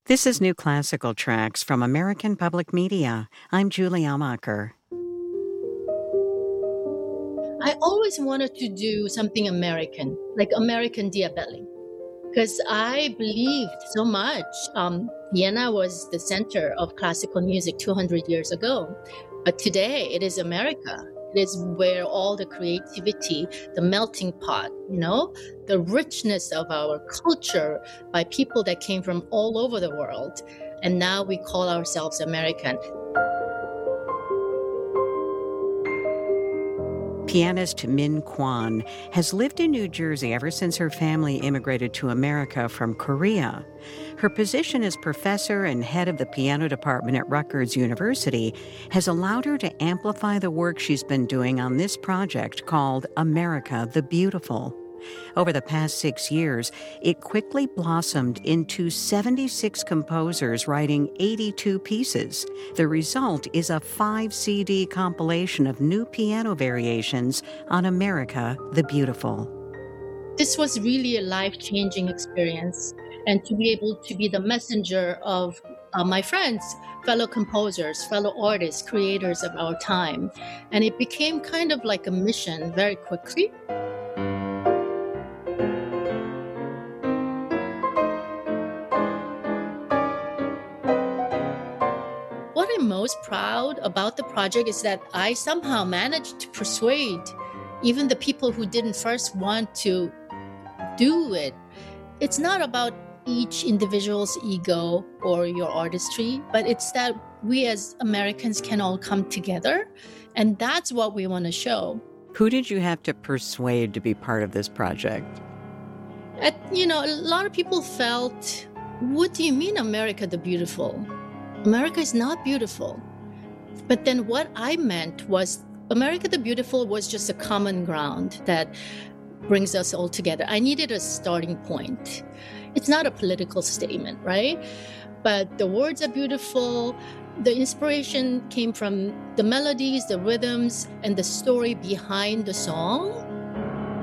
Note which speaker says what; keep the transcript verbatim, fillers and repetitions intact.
Speaker 1: This is New Classical Tracks from American Public Media. I'm Julie Amacher.
Speaker 2: I always wanted to do something American, like American Diabelli, because I believed so much. Um, Vienna was the center of classical music two hundred years ago, but today it is America. It is where all the creativity, the melting pot, you know, the richness of our culture by people that came from all over the world. And now we call ourselves American.
Speaker 1: Pianist Min Kwon has lived in New Jersey ever since her family immigrated to America from Korea. Her position as professor and head of the piano department at Rutgers University has allowed her to amplify the work she's been doing on this project called America the Beautiful. Over the past six years, it quickly blossomed into seventy-six composers writing eighty-two pieces. The result is a five C D compilation of new piano variations on America the Beautiful.
Speaker 2: This was really a life-changing experience, and to be able to be the messenger of uh, my friends, fellow composers, fellow artists, creators of our time. And it became kind of like a mission very quickly. What I'm most proud about the project is that I somehow managed to persuade even the people who didn't first want to do it. It's not about each individual's ego or your artistry, but it's that we as Americans can all come together, and that's what we want to show.
Speaker 1: Who did you have to persuade to be part of this project?
Speaker 2: At, you know, a lot of people felt, what do you mean America the Beautiful? America is not beautiful. But then what I meant was America the Beautiful was just a common ground that brings us all together. I needed a starting point. It's not a political statement, right? But the words are beautiful. The inspiration came from the melodies, the rhythms, and the story behind the song.